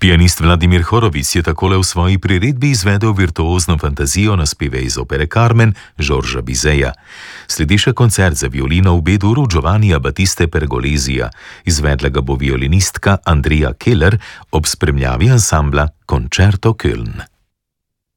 Pianist Vladimir Horowitz je takole v svoji priredbi izvedel virtuozno fantazijo na speve iz opere Carmen Georgesa Bizeja. Sledi še koncert za violino v B-duru Giovannija Battiste Pergolesija. Izvedla ga bo violinistka Andrea Keller ob spremljavi ansambla Concerto Köln.